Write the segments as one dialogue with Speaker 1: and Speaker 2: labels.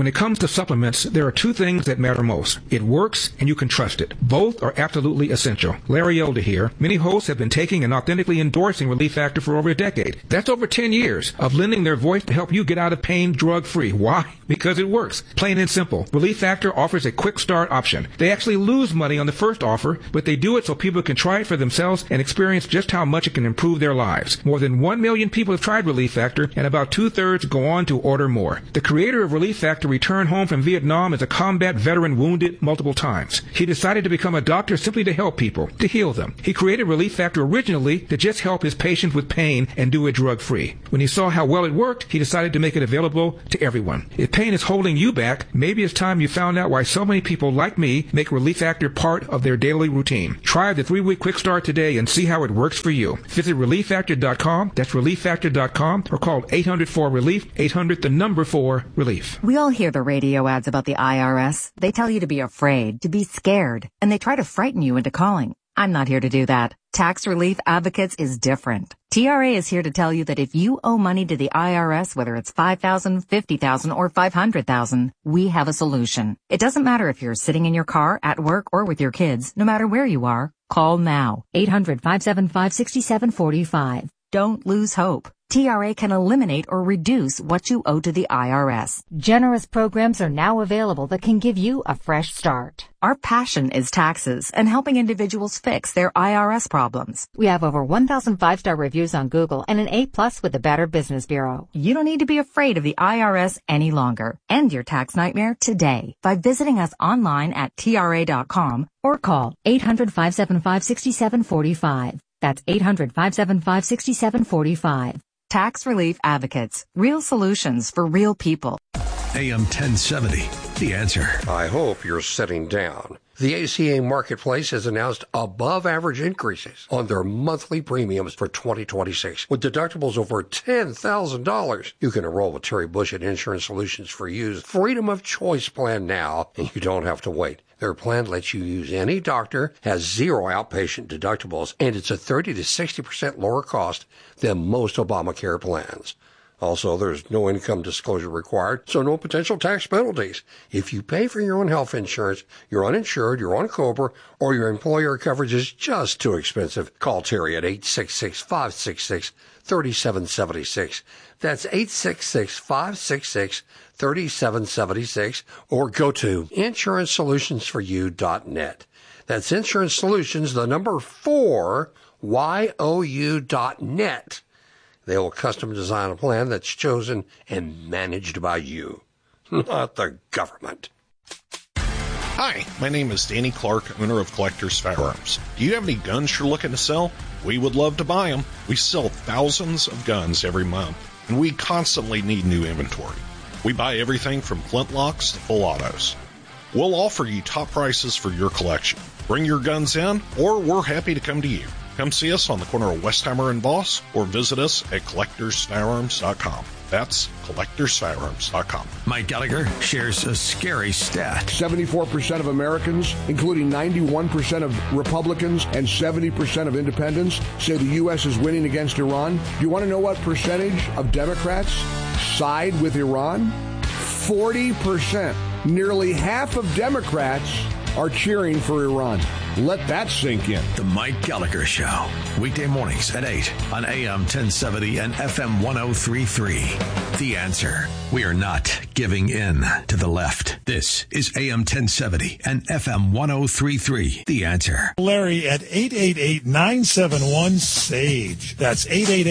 Speaker 1: When it comes to supplements, there are two things that matter most. It works and you can trust it. Both are absolutely essential. Larry Elder here. Many hosts have been taking and authentically endorsing Relief Factor for over a decade. That's over 10 years of lending their voice to help you get out of pain drug-free. Why? Because it works. Plain and simple. Relief Factor offers a quick start option. They actually lose money on the first offer, but they do it so people can try it for themselves and experience just how much it can improve their lives. More than 1 million people have tried Relief Factor, and about 2/3 go on to order more. The creator of Relief Factor returned home from Vietnam as a combat veteran wounded multiple times. He decided to become a doctor simply to help people, to heal them. He created Relief Factor originally to just help his patients with pain and do it drug-free. When he saw how well it worked, he decided to make it available to everyone. If pain is holding you back, maybe it's time you found out why so many people like me make Relief Factor part of their daily routine. Try the 3-week quick start today and see how it works for you. Visit ReliefFactor.com, that's ReliefFactor.com, or call 800-4-RELIEF, 800-4-RELIEF.
Speaker 2: We all hear the radio ads about the IRS. They tell you to be afraid, to be scared, and they try to frighten you into calling. I'm not here to do that. Tax Relief Advocates is different. TRA is here to tell you that if you owe money to the IRS, whether it's $5,000, $50,000, or $500,000, we have a solution. It doesn't matter if you're sitting in your car, at work, or with your kids. No matter where you are, call now. 800-575-6745. Don't lose hope. TRA can eliminate or reduce what you owe to the IRS.
Speaker 3: Generous programs are now available that can give you a fresh start.
Speaker 2: Our passion is taxes and helping individuals fix their IRS problems.
Speaker 3: We have over 1,000 5-star reviews on Google and an A+ with the Better Business Bureau.
Speaker 2: You don't need to be afraid of the IRS any longer. End your tax nightmare today by visiting us online at TRA.com or call 800-575-6745. That's 800-575-6745. Tax Relief Advocates. Real solutions for real people.
Speaker 4: AM 1070, The Answer.
Speaker 5: I hope you're sitting down. The ACA Marketplace has announced above-average increases on their monthly premiums for 2026. With deductibles over $10,000, you can enroll with Terry Bush at Insurance Solutions for You's Freedom of Choice plan now, and you don't have to wait. Their plan lets you use any doctor, has zero outpatient deductibles, and it's a 30 to 60% lower cost than most Obamacare plans. Also, there's no income disclosure required, so no potential tax penalties. If you pay for your own health insurance, you're uninsured, you're on COBRA, or your employer coverage is just too expensive, call Terry at 866-566-3776. That's 866-566-3776, or go to InsuranceSolutionsForYou.net. That's Insurance Solutions, the number 4, YOU.net. They will custom design a plan that's chosen and managed by you, not the government.
Speaker 6: Hi, my name is Danny Clark, owner of Collector's Firearms. Do you have any guns you're looking to sell? We would love to buy them. We sell thousands of guns every month, and we constantly need new inventory. We buy everything from flintlocks to full autos. We'll offer you top prices for your collection. Bring your guns in, or we're happy to come to you. Come see us on the corner of Westheimer and Voss, or visit us at CollectorsFirearms.com. That's CollectorsFirearms.com.
Speaker 4: Mike Gallagher shares a scary stat.
Speaker 7: 74% of Americans, including 91% of Republicans and 70% of independents, say the U.S. is winning against Iran. Do you want to know what percentage of Democrats side with Iran? 40%. Nearly half of Democrats are cheering for Iran. Let that sink in.
Speaker 4: The Mike Gallagher Show. Weekday mornings at 8 on AM 1070 and FM 1033. The Answer. We are not giving in to the left. This is AM 1070 and FM 1033. The Answer.
Speaker 8: Larry at 888-971-SAGE. That's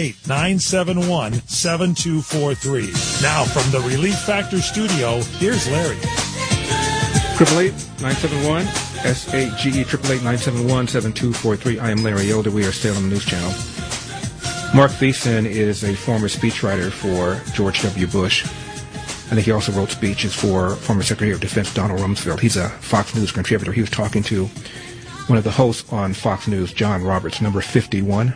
Speaker 8: 888-971-7243. Now from the Relief Factor studio, here's Larry.
Speaker 1: 888-971-SAGE, 888-971-7243. I am Larry Elder. We are still on the News Channel. Mark Thiessen is a former speechwriter for George W. Bush. I think he also wrote speeches for former Secretary of Defense Donald Rumsfeld. He's a Fox News contributor. He was talking to one of the hosts on Fox News, John Roberts, number 51.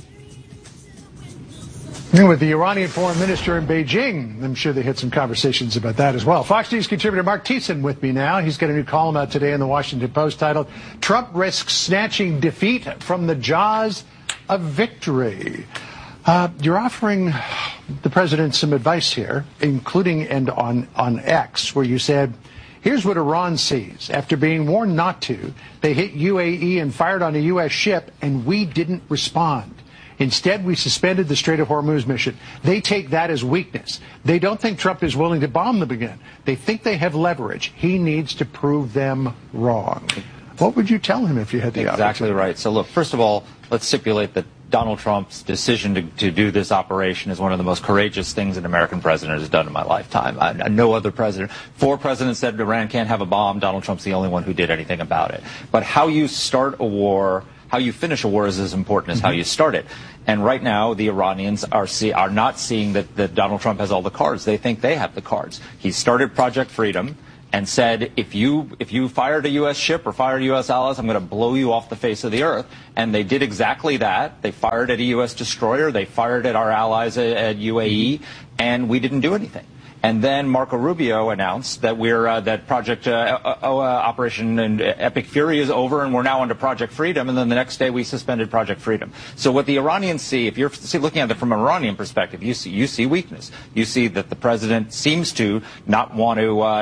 Speaker 9: With the Iranian foreign minister in Beijing, I'm sure they had some conversations about that as well. Fox News contributor Mark Thiessen with me now. He's got a new column out today in the Washington Post titled, Trump Risks Snatching Defeat from the Jaws of Victory. You're offering the president some advice here, including and on X, where you said, here's what Iran sees. After being warned not to, they hit UAE and fired on a U.S. ship, and we didn't respond. Instead, we suspended the Strait of Hormuz mission. They take that as weakness. They don't think Trump is willing to bomb them again. They think they have leverage. He needs to prove them wrong. What would you tell him if you had the opportunity?
Speaker 10: Exactly right. So, look, first of all, let's stipulate that Donald Trump's decision to do this operation is one of the most courageous things an American president has done in my lifetime. No other president. 4 presidents said Iran can't have a bomb. Donald Trump's the only one who did anything about it. But how you start a war, how you finish a war is as important as how you start it. And right now, the Iranians are not seeing that Donald Trump has all the cards. They think they have the cards. He started Project Freedom and said, if you fired a U.S. ship or fired U.S. allies, I'm going to blow you off the face of the earth. And they did exactly that. They fired at a U.S. destroyer. They fired at our allies at UAE, and we didn't do anything. And then Marco Rubio announced that that Project Operation and Epic Fury is over, and we're now under Project Freedom. And then the next day we suspended Project Freedom. So what the Iranians see, if you're looking at it from an Iranian perspective, you see weakness. You see that the president seems to not want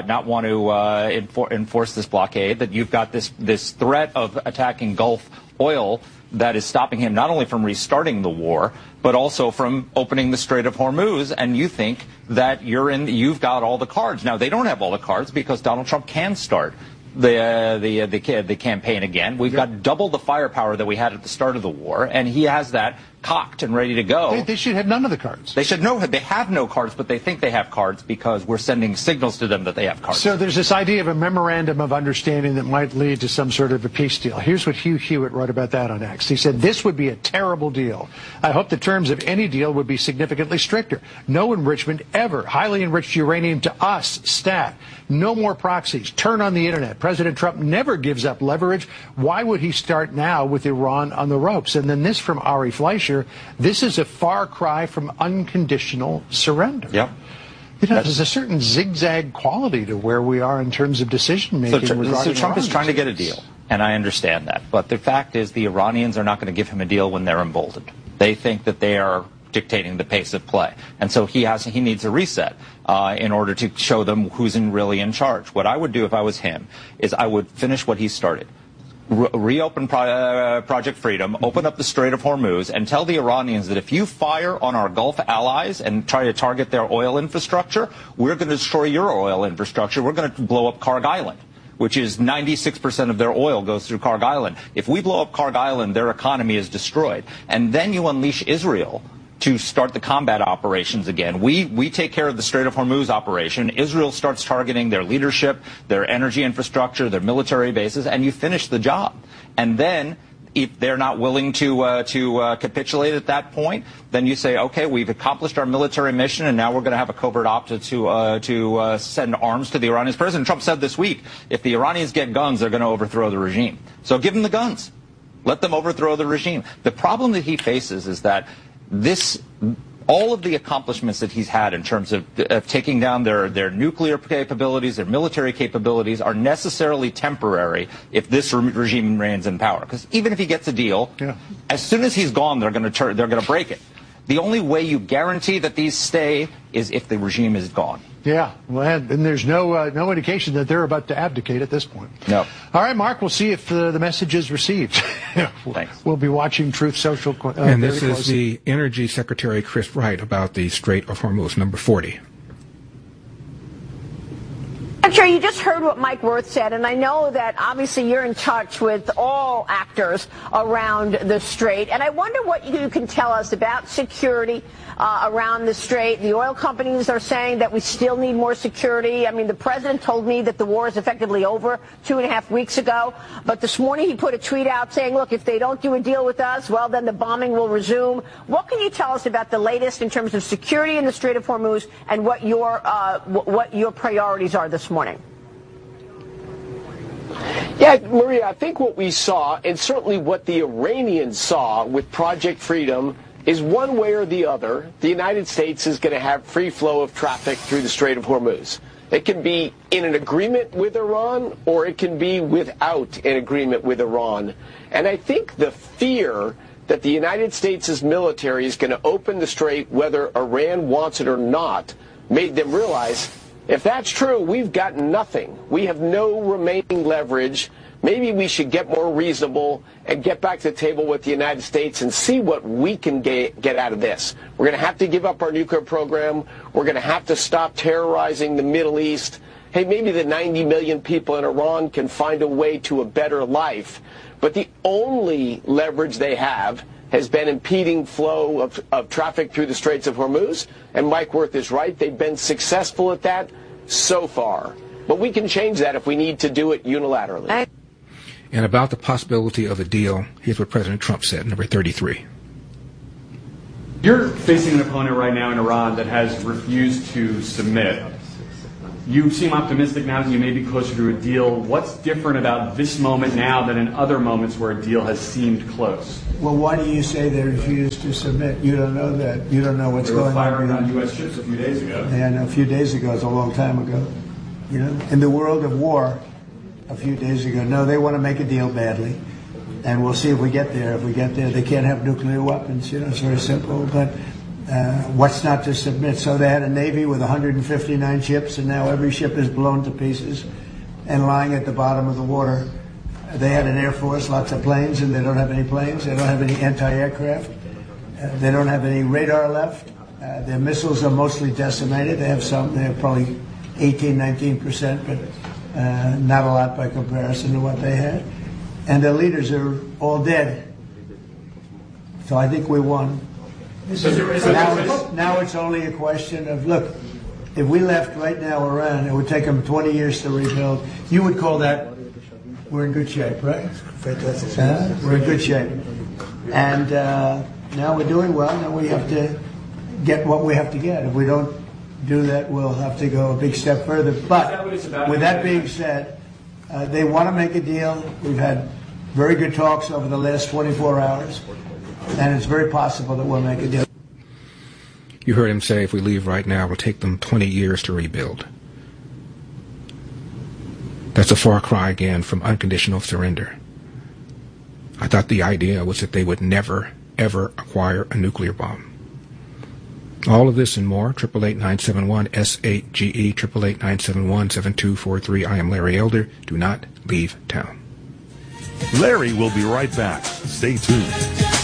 Speaker 10: to enforce this blockade. That you've got this threat of attacking Gulf oil that is stopping him not only from restarting the war, but also from opening the Strait of Hormuz, and you think that you've got all the cards. Now, they don't have all the cards because Donald Trump can start the campaign again. We've got double the firepower that we had at the start of the war, and he has that cocked and ready to go.
Speaker 9: They should have none of the cards.
Speaker 10: They have no cards, but they think they have cards because we're sending signals to them that they have cards.
Speaker 9: So there's this idea of a memorandum of understanding that might lead to some sort of a peace deal. Here's what Hugh Hewitt wrote about that on X. He said, this would be a terrible deal. I hope the terms of any deal would be significantly stricter. No enrichment ever. Highly enriched uranium to us, stat. No more proxies. Turn on the internet. President Trump never gives up leverage. Why would he start now with Iran on the ropes? And then this from Ari Fleischer. This is a far cry from unconditional surrender.
Speaker 10: Yep.
Speaker 9: There's a certain zigzag quality to where we are in terms of decision making.
Speaker 10: So Trump is trying to get a deal, and I understand that. But the fact is, the Iranians are not going to give him a deal when they're emboldened. They think that they are dictating the pace of play, and so he needs a reset in order to show them who's really in charge. What I would do if I was him is I would finish what he started. Reopen Project Freedom, open up the Strait of Hormuz, and tell the Iranians that if you fire on our Gulf allies and try to target their oil infrastructure, we're going to destroy your oil infrastructure. We're going to blow up Karg Island, which is 96% of their oil goes through Karg Island. If we blow up Karg Island, their economy is destroyed. And then you unleash Israel to start the combat operations again. We take care of the Strait of Hormuz operation. Israel starts targeting their leadership, their energy infrastructure, their military bases, and you finish the job. And then, if they're not willing to capitulate at that point, then you say, okay, we've accomplished our military mission, and now we're going to have a covert op to send arms to the Iranians. President Trump said this week, if the Iranians get guns, they're going to overthrow the regime. So give them the guns. Let them overthrow the regime. The problem that he faces is that all of the accomplishments that he's had in terms of taking down their nuclear capabilities, their military capabilities, are necessarily temporary if this regime remains in power. Because even if he gets a deal, as soon as he's gone, they're going to break it. The only way you guarantee that these stay is if the regime is gone.
Speaker 9: Yeah, well, and there's no indication that they're about to abdicate at this point.
Speaker 10: No.
Speaker 9: All right, Mark, we'll see if the message is received.
Speaker 10: Thanks.
Speaker 9: We'll be watching Truth Social.
Speaker 1: And this is the Energy Secretary Chris Wright about the Strait of Hormuz, number 40.
Speaker 11: Secretary, you just heard what Mike Wirth said, and I know that obviously you're in touch with all actors around the Strait, and I wonder what you can tell us about security around the Strait. The oil companies are saying that we still need more security. I mean, the president told me that the war is effectively over 2.5 weeks ago, but this morning he put a tweet out saying, look, if they don't do a deal with us, well, then the bombing will resume. What can you tell us about the latest in terms of security in the Strait of Hormuz and what your priorities are this morning?
Speaker 12: Yeah, Maria, I think what we saw, and certainly what the Iranians saw with Project Freedom, is one way or the other, the United States is going to have free flow of traffic through the Strait of Hormuz. It can be in an agreement with Iran, or it can be without an agreement with Iran. And I think the fear that the United States' military is going to open the strait whether Iran wants it or not made them realize, if that's true, we've got nothing. We have no remaining leverage. Maybe we should get more reasonable and get back to the table with the United States and see what we can get out of this. We're going to have to give up our nuclear program. We're going to have to stop terrorizing the Middle East. Hey, maybe the 90 million people in Iran can find a way to a better life. But the only leverage they have has been impeding flow of traffic through the Straits of Hormuz. And Mike Wirth is right. They've been successful at that so far. But we can change that if we need to do it unilaterally.
Speaker 1: And about the possibility of a deal, here's what President Trump said, number 33.
Speaker 13: You're facing an opponent right now in Iran that has refused to submit. You seem optimistic now that you may be closer to a deal. What's different about this moment now than in other moments where a deal has seemed close?
Speaker 14: Well, why do you say they refused to submit? You don't know that. You don't know what's going on.
Speaker 13: They were firing on U.S. ships a few days ago.
Speaker 14: Yeah, a few days ago is a long time ago. You know, in the world of war, a few days ago. No, they want to make a deal badly, and we'll see if we get there. If we get there, they can't have nuclear weapons. You know, it's very simple. But what's not to submit? So they had a Navy with 159 ships, and now every ship is blown to pieces and lying at the bottom of the water. They had an Air Force, lots of planes, and they don't have any planes. They don't have any anti-aircraft. They don't have any radar left. Their missiles are mostly decimated. They have some. They have probably 18-19%, but not a lot by comparison to what they had. And their leaders are all dead. So I think we won. Now it's only a question of, look, if we left right now Iran, it would take them 20 years to rebuild. You would call that, we're in good shape, right? We're in good shape. And now we're doing well. Now we have to get what we have to get. If we don't do that, we'll have to go a big step further. But with that being said, they want to make a deal. We've had very good talks over the last 24 hours, and it's very possible that we'll make a deal.
Speaker 1: You heard him say if we leave right now, it'll take them 20 years to rebuild. That's a far cry again from unconditional surrender. I thought the idea was that they would never, ever acquire a nuclear bomb. All of this and more, 888-971-SAGE, 888-971-7243. I am Larry Elder. Do not leave town.
Speaker 15: Larry will be right back. Stay tuned.